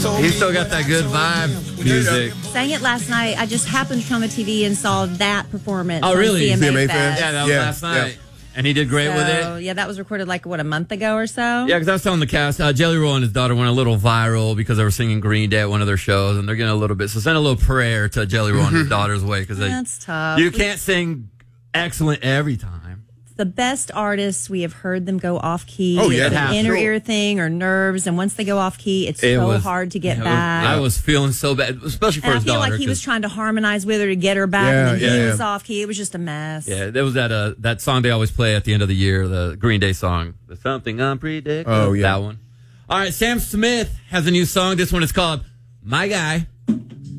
He's still got that good vibe music. Sang it last night. I just happened to turn on the TV and saw that performance. Oh, really? On CMA CMA fan? Fest. Yeah, that was last night. Yeah. And he did great with it. Yeah, that was recorded like, what, a month ago or so? Yeah, because I was telling the cast, Jelly Roll and his daughter went a little viral because they were singing Green Day at one of their shows, and they're getting a little bit. So send a little prayer to Jelly Roll and his daughter's way, because That's tough. you can't sing excellent every time. The best artists, we have heard them go off key. Oh, yeah. It's an inner Sure. ear thing or nerves, and once they go off key, it's so hard to get back. I was feeling so bad, especially for And I his feel daughter. like he was trying to harmonize with her to get her back, Yeah, and then he yeah, was yeah. off key. It was just a mess. Yeah, there was that song they always play at the end of the year, the Green Day song, the Something Unpredictable. Oh, yeah. That one. All right, Sam Smith has a new song. This one is called My Guy.